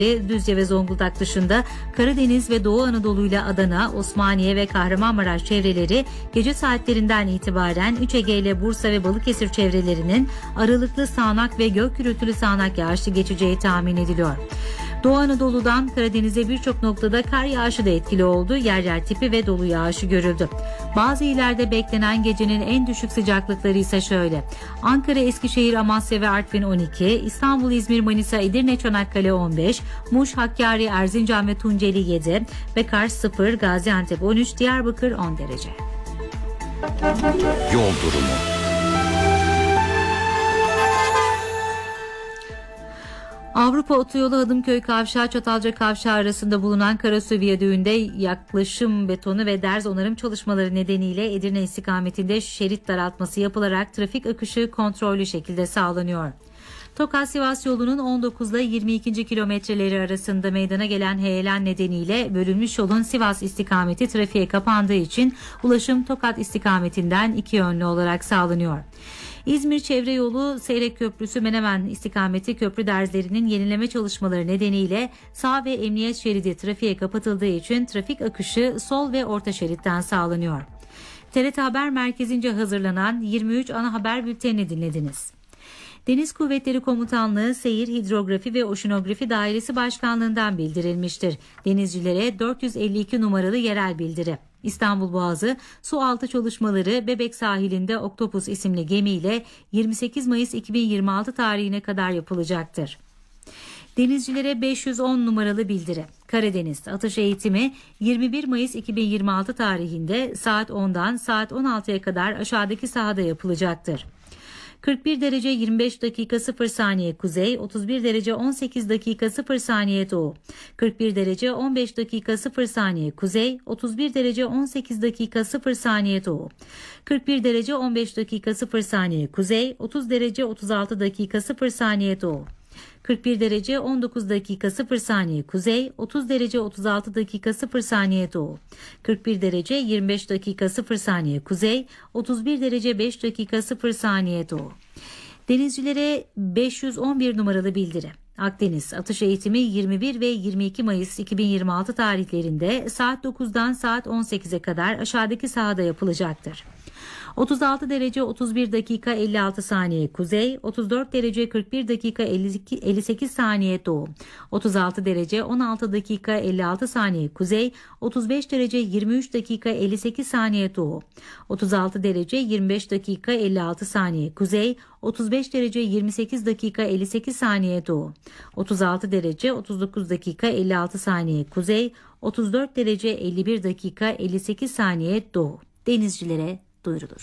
Düzce ve Zonguldak dışında Karadeniz ve Doğu Anadolu ile Adana, Osmaniye ve Kahramanmaraş çevreleri gece saatlerinden itibaren 3 Ege ile Bursa ve Balıkesir çevrelerinin aralıklı sağanak ve gök gürültülü sağanak yağışlı geçeceği tahmin ediliyor. Doğu Anadolu'dan Karadeniz'e birçok noktada kar yağışı da etkili oldu. Yer yer tipi ve dolu yağışı görüldü. Bazı illerde beklenen gecenin en düşük sıcaklıkları ise şöyle: Ankara, Eskişehir, Amasya ve Artvin 12, İstanbul, İzmir, Manisa, Edirne, Çanakkale 15, Muş, Hakkari, Erzincan ve Tunceli 7 ve Kars 0, Gaziantep 13, Diyarbakır 10 derece. Yol durumu. Avrupa Otoyolu Hadımköy Kavşağı Çatalca Kavşağı arasında bulunan Karasu Viyadüğü'nde yaklaşım betonu ve derz onarım çalışmaları nedeniyle Edirne istikametinde şerit daraltması yapılarak trafik akışı kontrollü şekilde sağlanıyor. Tokat-Sivas yolunun 19 ile 22. kilometreleri arasında meydana gelen heyelan nedeniyle bölünmüş yolun Sivas istikameti trafiğe kapandığı için ulaşım Tokat istikametinden iki yönlü olarak sağlanıyor. İzmir Çevre Yolu Seyrek Köprüsü Menemen istikameti köprü derzlerinin yenileme çalışmaları nedeniyle sağ ve emniyet şeridi trafiğe kapatıldığı için trafik akışı sol ve orta şeritten sağlanıyor. TRT Haber Merkezi'nce hazırlanan 23 ana haber bültenini dinlediniz. Deniz Kuvvetleri Komutanlığı Seyir, Hidrografi ve Oşinografi Dairesi Başkanlığı'ndan bildirilmiştir. Denizcilere 452 numaralı yerel bildiri. İstanbul Boğazı su altı çalışmaları Bebek sahilinde Oktopus isimli gemiyle 28 Mayıs 2026 tarihine kadar yapılacaktır. Denizcilere 510 numaralı bildiri. Karadeniz atış eğitimi 21 Mayıs 2026 tarihinde saat 10'dan saat 16'ya kadar aşağıdaki sahada yapılacaktır. 41 derece 25 dakika 0 saniye kuzey, 31 derece 18 dakika 0 saniye doğu, 41 derece 15 dakika 0 saniye kuzey, 31 derece 18 dakika 0 saniye doğu, 41 derece 15 dakika 0 saniye kuzey, 30 derece 36 dakika 0 saniye doğu, 41 derece 19 dakika 0 saniye kuzey, 30 derece 36 dakika 0 saniye doğu, 41 derece 25 dakika 0 saniye kuzey, 31 derece 5 dakika 0 saniye doğu. Denizcilere 511 numaralı bildiri. Akdeniz atış eğitimi 21 ve 22 Mayıs 2026 tarihlerinde saat 9'dan saat 18'e kadar aşağıdaki sahada yapılacaktır. 36 derece 31 dakika 56 saniye kuzey, 34 derece 41 dakika 58 saniye doğu, 36 derece 16 dakika 56 saniye kuzey, 35 derece 23 dakika 58 saniye doğu, 36 derece 25 dakika 56 saniye kuzey, 35 derece 28 dakika 58 saniye doğu, 36 derece 39 dakika 56 saniye kuzey, 34 derece 51 dakika 58 saniye doğu. Denizcilere duyurulur.